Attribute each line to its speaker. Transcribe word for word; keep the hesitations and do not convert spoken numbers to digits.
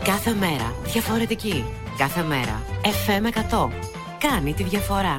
Speaker 1: Κάθε μέρα διαφορετική. Κάθε μέρα εφ εμ εκατό. Κάνει τη διαφορά.